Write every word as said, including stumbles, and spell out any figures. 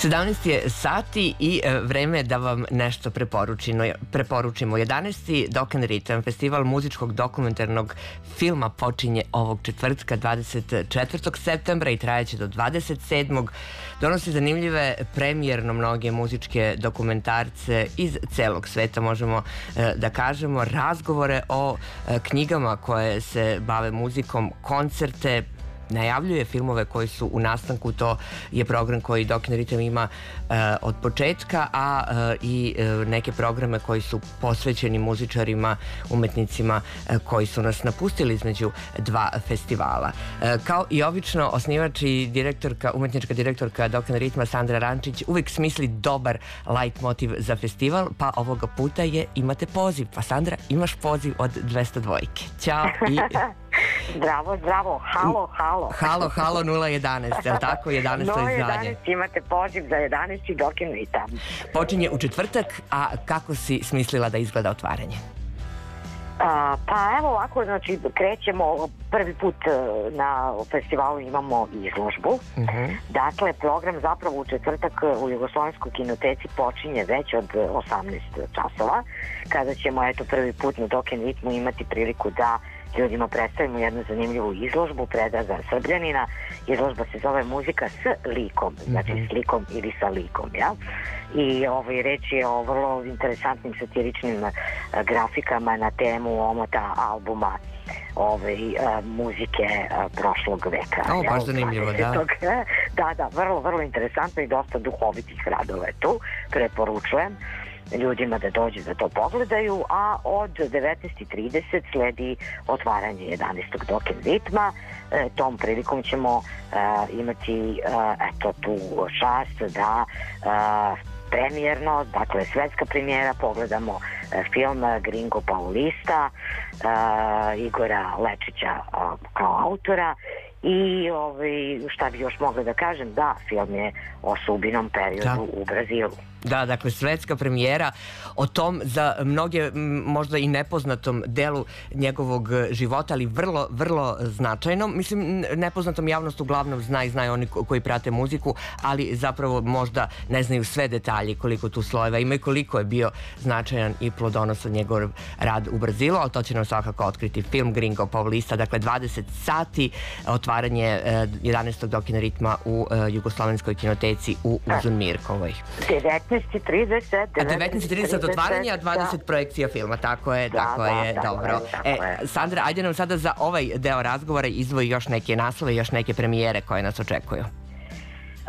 sedamnaest je sati i vreme je da vam nešto preporučimo. jedanaesti Dok and Rhythm, festival muzičkog dokumentarnog filma, počinje ovog četvrtka dvadeset četvrtog septembra i trajeće do dvadeset sedmog Donosi zanimljive premijerno mnoge muzičke dokumentarce iz celog sveta, možemo da kažemo, razgovore o knjigama koje se bave muzikom, koncerte, najavljuje filmove koji su u nastanku. To je program koji Dok and Rhythm ima od početka, a i neke programe koji su posvećeni muzičarima, umetnicima koji su nas napustili između dva festivala. Kao i obično, osnivač i direktorka, umetnička direktorka Dok and Rhythma Sandra Rančić uvijek smisli dobar light motiv za festival, pa ovoga puta je Imate poziv. Pa Sandra, imaš poziv od dvesta dvojke. Ćao i... Zdravo, zdravo, halo, halo. Halo, halo, nula jedanaest, je li tako? jedanaesto izdanje. nula jedanaest, imate poziv za jedanaesti Dok and Rhythm. Počinje u četvrtak, a kako si smislila da izgleda otvaranje? A, pa evo ovako, znači krećemo, prvi put na festivalu imamo izložbu. Uh-huh. Dakle, program zapravo u četvrtak u Jugoslovenskoj kinoteci počinje već od osamnaest časova, kada ćemo eto prvi put na Dok and Rhythmu imati priliku da ljudima predstavimo jednu zanimljivu izložbu Predraga Srbljanina. Izložba se zove Muzika s likom, znači s likom ili sa likom, ja? I ovaj, reč je o vrlo interesantnim satiričnim a, grafikama na temu omota albuma ovaj, a, muzike a, prošlog veka. O, baš zanimljivo, da. Da, da, vrlo, vrlo interesantno i dosta duhovitih radova je tu, preporučujem ljudima da dođu da to pogledaju, a od devetnaest i trideset sledi otvaranje jedanaestog Dok and Rhythma. E, tom prilikom ćemo e, imati e, eto tu čast da e, premijerno, dakle svetska premijera, pogledamo e, film Gringo Paulista e, Igora Lečića e, kao autora. I ovaj, šta bi još mogla da kažem, da, film je o Subinom periodu da. u Brazilu. Da, dakle, svetska premijera o tom za mnoge možda i nepoznatom delu njegovog života, ali vrlo, vrlo značajnom. Mislim, nepoznatom javnost uglavnom zna i znaju oni koji prate muziku, ali zapravo možda ne znaju sve detalje, koliko tu slojeva ima i koliko je bio značajan i plodonosan njegov rad u Brazilu, ali to će nam svakako otkriti film Gringo Paulista. Dakle, dvadeset sati, otvaranje jedanaestog Dok and Rhythma u Jugoslovenskoj kinoteci u Uzun Mirkovoj. devetnaest i trideset. A devetnaest i trideset otvaranje, a dvadeset projekcija filma, tako je, tako je, dobro. E, Sandra, ajde nam sada za ovaj deo razgovora izdvoji još neke naslove, još neke premijere koje nas očekuju.